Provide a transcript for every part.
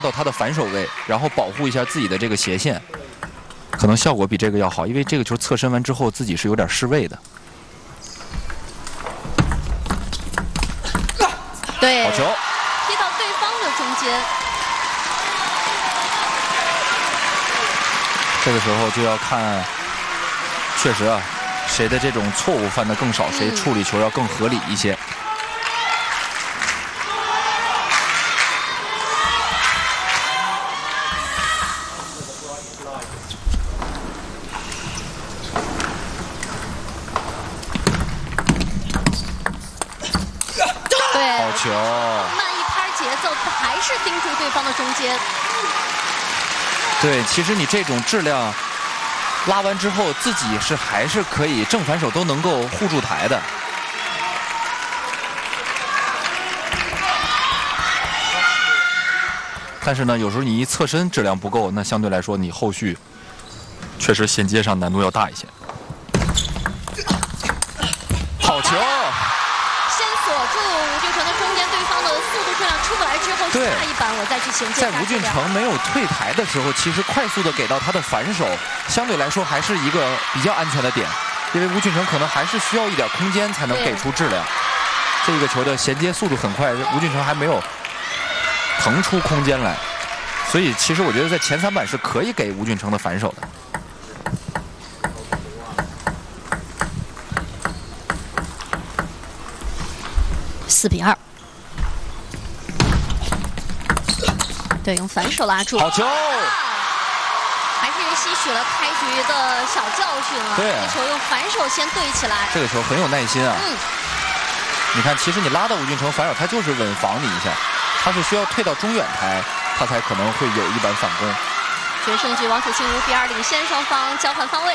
到他的反手位，然后保护一下自己的这个斜线，可能效果比这个要好，因为这个球侧身完之后自己是有点失位的。 对， 好球， 踢到对方的中间。 这个时候就要看，确实啊，谁的这种错误犯的更少，谁处理球要更合理一些。好球！ 慢一拍节奏，他还是盯住对方的中间。 对，其实你这种质量拉完之后，自己还是可以正反手都能够护住台的。但是呢，有时候你一侧身质量不够，那相对来说你后续确实衔接上难度要大一些。好球！ 锁住吴俊成的中间，对方的速度质量出不来之后，下一板我再去衔接。 在吴俊成没有退台的时候，其实快速的给到他的反手，相对来说还是一个比较安全的点，因为吴俊成可能还是需要一点空间才能给出质量。这个球的衔接速度很快，吴俊成还没有腾出空间来，所以其实我觉得在前3板是可以给吴俊成的反手的。 4比2，对，用反手拉住， 好球！ 还是吸取了开局的小教训啊！ 对， 这个球用反手先对起来， 这个球很有耐心啊。你看，其实你拉到吴俊成反手，他就是稳防你一下，他是需要退到中远台，他才可能会有一板反攻。 决胜局王楚钦5比2领先，双方交换方位。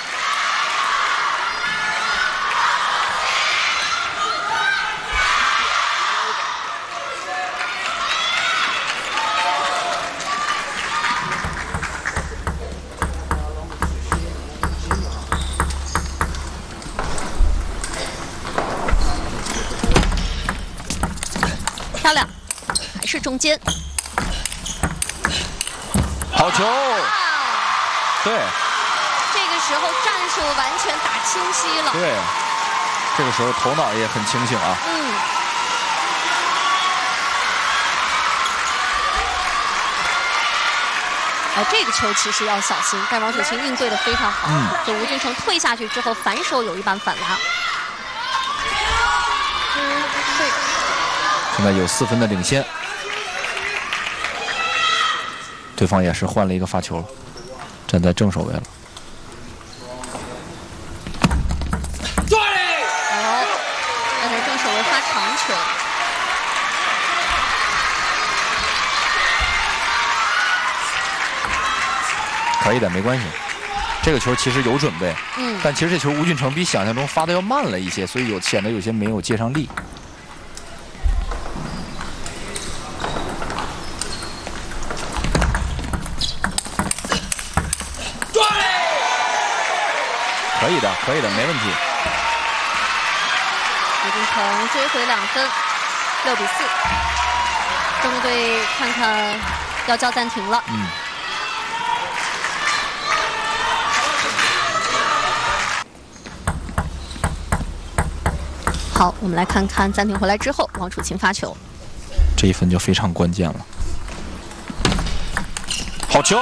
漂亮，还是中间。 好球！对， 这个时候战术完全打清晰了。 对，这个时候头脑也很清醒啊。 这个球其实要小心，但王楚钦应对的非常好。就吴俊成退下去之后，反手有一板反拉。 现在有4分的领先，对方也是换了一个发球，站在正手位了。 站在正手位发长球。 可以的，没关系。这个球其实有准备，但其实这球吴俊成比想象中发的要慢了一些，所以显得有些没有接上力。可以的，可以的，没问题。 吴俊成追回2分，6比4。中队看看要叫暂停了。好，我们来看看暂停回来之后，王楚钦发球。 这1分就非常关键了。好球！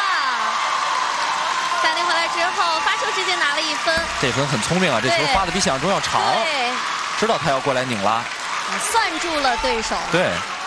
暂停回来之后，发球直接拿了1分。 这分很聪明啊，这球发的比想象中要长，知道他要过来拧拉， 算住了对手。 对。